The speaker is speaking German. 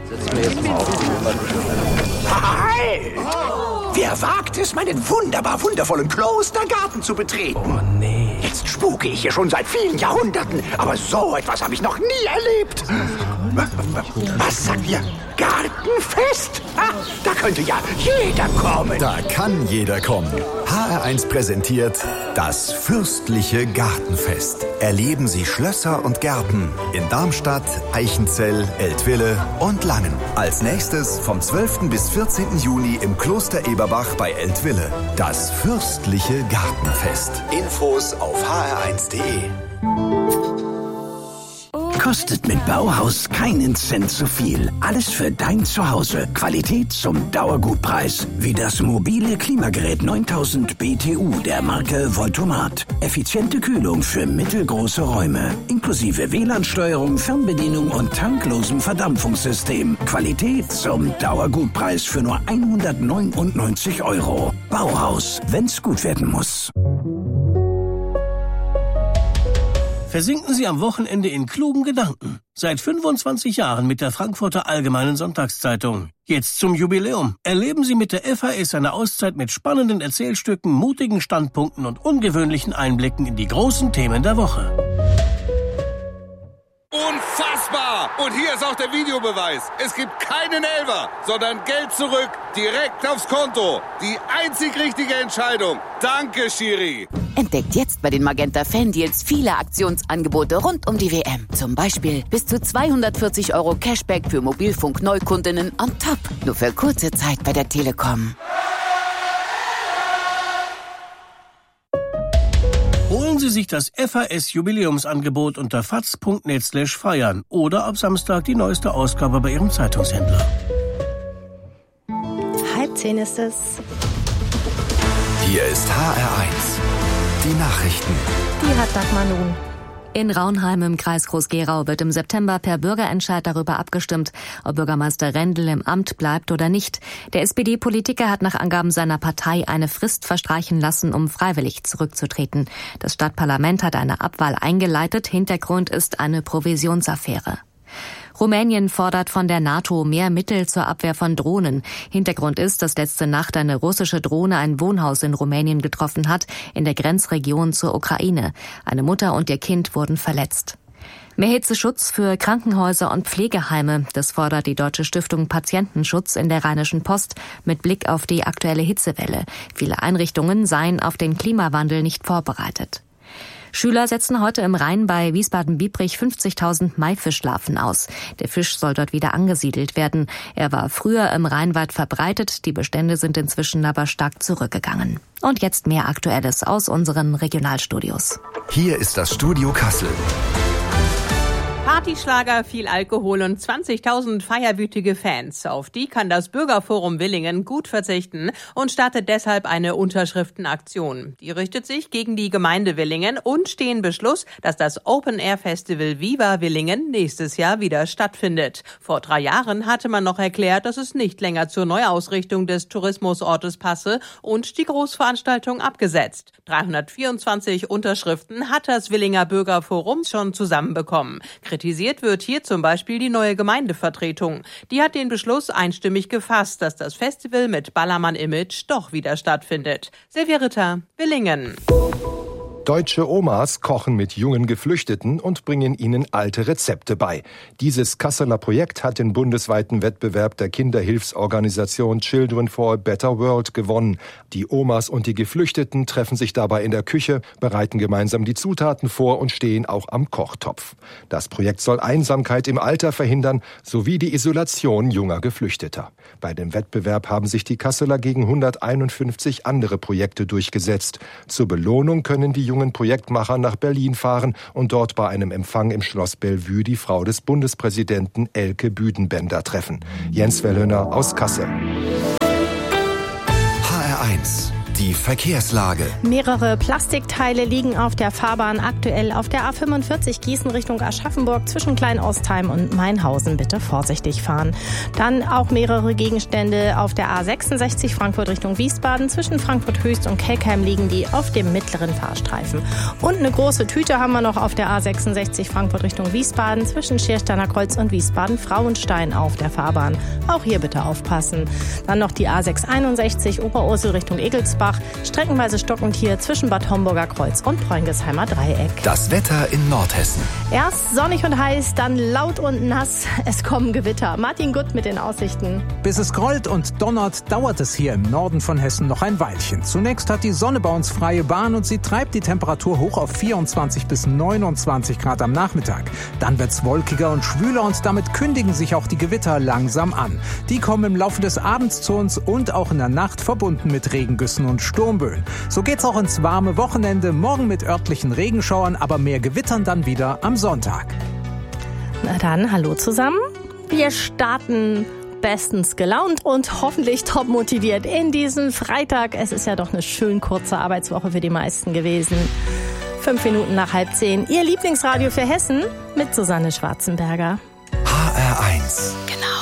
Halt! Wer wagt es, meinen wunderbar wundervollen Klostergarten zu betreten? Oh nee. Jetzt spuke ich hier schon seit vielen Jahrhunderten, aber so etwas habe ich noch nie erlebt. Was sagt ihr? Gartenfest? Da könnte ja jeder kommen. Da kann jeder kommen. HR1 präsentiert das fürstliche Gartenfest. Erleben Sie Schlösser und Gärten in Darmstadt, Eichenzell, Eltville und Langen. Als nächstes vom 12. bis 14. Juni im Kloster Eberbach bei Eltville. Das fürstliche Gartenfest. Infos auf hr1.de. Kostet mit Bauhaus keinen Cent zu viel. Alles für dein Zuhause. Qualität zum Dauergutpreis. Wie das mobile Klimagerät 9000 BTU der Marke Voltomat. Effiziente Kühlung für mittelgroße Räume. Inklusive WLAN-Steuerung, Fernbedienung und tanklosem Verdampfungssystem. Qualität zum Dauergutpreis für nur 199 €. Bauhaus, wenn's gut werden muss. Versinken Sie am Wochenende in klugen Gedanken. Seit 25 Jahren mit der Frankfurter Allgemeinen Sonntagszeitung. Jetzt zum Jubiläum. Erleben Sie mit der FAS eine Auszeit mit spannenden Erzählstücken, mutigen Standpunkten und ungewöhnlichen Einblicken in die großen Themen der Woche. Unfassbar! Und hier ist auch der Videobeweis. Es gibt keinen Elfer, sondern Geld zurück, direkt aufs Konto. Die einzig richtige Entscheidung. Danke, Schiri. Entdeckt jetzt bei den Magenta Fan-Deals viele Aktionsangebote rund um die WM. Zum Beispiel bis zu 240 € Cashback für Mobilfunk-Neukundinnen on top. Nur für kurze Zeit bei der Telekom. Holen Sie sich das FAS-Jubiläumsangebot unter faz.net/feiern oder ab Samstag die neueste Ausgabe bei Ihrem Zeitungshändler. 9:30 ist es. Hier ist HR1. Die Nachrichten. Die hat Dagmar nun. In Raunheim im Kreis Groß-Gerau wird im September per Bürgerentscheid darüber abgestimmt, ob Bürgermeister Rendel im Amt bleibt oder nicht. Der SPD-Politiker hat nach Angaben seiner Partei eine Frist verstreichen lassen, um freiwillig zurückzutreten. Das Stadtparlament hat eine Abwahl eingeleitet. Hintergrund ist eine Provisionsaffäre. Rumänien fordert von der NATO mehr Mittel zur Abwehr von Drohnen. Hintergrund ist, dass letzte Nacht eine russische Drohne ein Wohnhaus in Rumänien getroffen hat, in der Grenzregion zur Ukraine. Eine Mutter und ihr Kind wurden verletzt. Mehr Hitzeschutz für Krankenhäuser und Pflegeheime, das fordert die Deutsche Stiftung Patientenschutz in der Rheinischen Post mit Blick auf die aktuelle Hitzewelle. Viele Einrichtungen seien auf den Klimawandel nicht vorbereitet. Schüler setzen heute im Rhein bei Wiesbaden-Biebrich 50.000 Maifischlarven aus. Der Fisch soll dort wieder angesiedelt werden. Er war früher im Rhein weit verbreitet, die Bestände sind inzwischen aber stark zurückgegangen. Und jetzt mehr Aktuelles aus unseren Regionalstudios. Hier ist das Studio Kassel. Partyschlager, viel Alkohol und 20.000 feierwütige Fans. Auf die kann das Bürgerforum Willingen gut verzichten und startet deshalb eine Unterschriftenaktion. Die richtet sich gegen die Gemeinde Willingen und stehen Beschluss, dass das Open-Air-Festival Viva Willingen nächstes Jahr wieder stattfindet. Vor 3 Jahren hatte man noch erklärt, dass es nicht länger zur Neuausrichtung des Tourismusortes passe und die Großveranstaltung abgesetzt. 324 Unterschriften hat das Willinger Bürgerforum schon zusammenbekommen. Kritisiert wird hier zum Beispiel die neue Gemeindevertretung. Die hat den Beschluss einstimmig gefasst, dass das Festival mit Ballermann-Image doch wieder stattfindet. Silvia Ritter, Willingen. Deutsche Omas kochen mit jungen Geflüchteten und bringen ihnen alte Rezepte bei. Dieses Kasseler Projekt hat den bundesweiten Wettbewerb der Kinderhilfsorganisation Children for a Better World gewonnen. Die Omas und die Geflüchteten treffen sich dabei in der Küche, bereiten gemeinsam die Zutaten vor und stehen auch am Kochtopf. Das Projekt soll Einsamkeit im Alter verhindern, sowie die Isolation junger Geflüchteter. Bei dem Wettbewerb haben sich die Kasseler gegen 151 andere Projekte durchgesetzt. Zur Belohnung können die jungen Projektmacher nach Berlin fahren und dort bei einem Empfang im Schloss Bellevue die Frau des Bundespräsidenten Elke Büdenbender treffen. Jens Wellhöner aus Kassel. HR1, die Verkehrslage. Mehrere Plastikteile liegen auf der Fahrbahn, aktuell auf der A45 Gießen Richtung Aschaffenburg zwischen Kleinostheim und Mainhausen. Bitte vorsichtig fahren. Dann auch mehrere Gegenstände auf der A66 Frankfurt Richtung Wiesbaden. Zwischen Frankfurt Höchst und Kelkheim liegen die auf dem mittleren Fahrstreifen. Und eine große Tüte haben wir noch auf der A66 Frankfurt Richtung Wiesbaden. Zwischen Schiersteiner Kreuz und Wiesbaden Frauenstein auf der Fahrbahn. Auch hier bitte aufpassen. Dann noch die A661 Oberursel Richtung Egelsbach. Streckenweise stockend hier zwischen Bad Homburger Kreuz und Preungesheimer Dreieck. Das Wetter in Nordhessen. Erst sonnig und heiß, dann laut und nass. Es kommen Gewitter. Martin Gutt mit den Aussichten. Bis es grollt und donnert, dauert es hier im Norden von Hessen noch ein Weilchen. Zunächst hat die Sonne bei uns freie Bahn und sie treibt die Temperatur hoch auf 24 bis 29 Grad am Nachmittag. Dann wird's wolkiger und schwüler und damit kündigen sich auch die Gewitter langsam an. Die kommen im Laufe des Abends zu uns und auch in der Nacht verbunden mit Regengüssen und Sturmböen. So geht's auch ins warme Wochenende, morgen mit örtlichen Regenschauern, aber mehr Gewittern dann wieder am Sonntag. Na dann, hallo zusammen. Wir starten bestens gelaunt und hoffentlich top motiviert in diesen Freitag. Es ist ja doch eine schön kurze Arbeitswoche für die meisten gewesen. 5 Minuten nach 9:30. Ihr Lieblingsradio für Hessen mit Susanne Schwarzenberger. HR1. Genau.